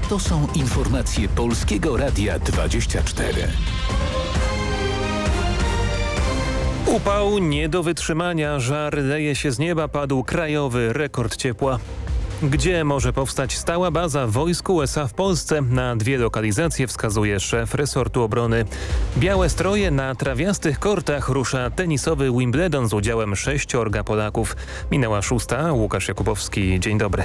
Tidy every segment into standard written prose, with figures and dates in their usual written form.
To są informacje Polskiego Radia 24. Upał nie do wytrzymania, żar leje się z nieba, padł krajowy rekord ciepła. Gdzie może powstać stała baza wojsk USA w Polsce? Na 2 lokalizacje wskazuje szef resortu obrony. Białe stroje na trawiastych kortach, rusza tenisowy Wimbledon z udziałem 6 Polaków. Minęła 6. Łukasz Jakubowski, dzień dobry.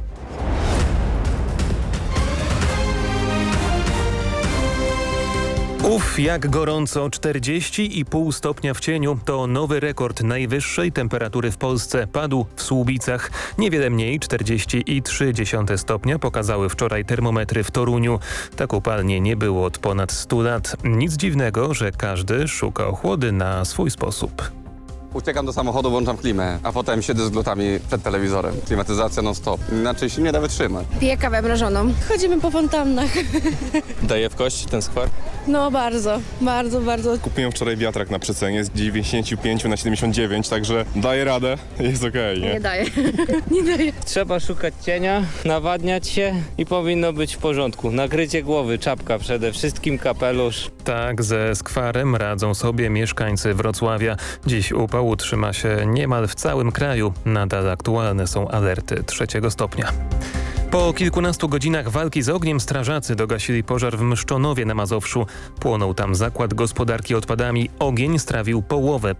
Jak gorąco, 40,5 stopnia w cieniu to nowy rekord najwyższej temperatury w Polsce. Padł w Słubicach. Niewiele mniej, 40,3 stopnia pokazały wczoraj termometry w Toruniu. Tak upalnie nie było od ponad 100 lat. Nic dziwnego, że każdy szuka ochłody na swój sposób. Uciekam do samochodu, włączam klimę, a potem siedzę z glutami przed telewizorem. Klimatyzacja non stop. Inaczej się nie da wytrzymać. Piję kawę mrożoną. Chodzimy po fontannach. Daje w kość ten skwar? No bardzo. Kupiłem wczoraj wiatrak na przecenie z 95 na 79, także daje radę, jest okej, nie? Nie daje. Nie daje. Trzeba szukać cienia, nawadniać się i powinno być w porządku. Nakrycie głowy, czapka przede wszystkim, kapelusz. Tak, ze skwarem radzą sobie mieszkańcy Wrocławia. Dziś upał utrzyma się niemal w całym kraju. Nadal aktualne są alerty 3 stopnia. Po kilkunastu godzinach walki z ogniem strażacy dogasili pożar w Mszczonowie na Mazowszu. Płonął tam zakład gospodarki odpadami. Ogień strawił połowę